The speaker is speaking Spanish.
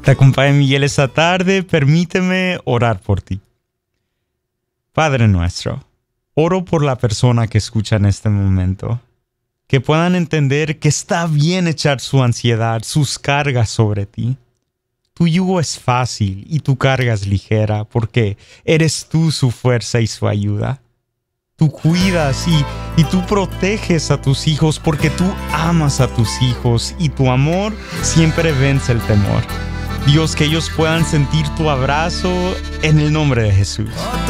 Te acompaña Miguel esta tarde. Permíteme orar por ti. Padre nuestro, oro por la persona que escucha en este momento, que puedan entender que está bien echar su ansiedad, sus cargas sobre ti. Tu yugo es fácil y tu carga es ligera porque eres tú su fuerza y su ayuda. Tú cuidas y tú proteges a tus hijos porque tú amas a tus hijos y tu amor siempre vence el temor. Dios, que ellos puedan sentir tu abrazo en el nombre de Jesús.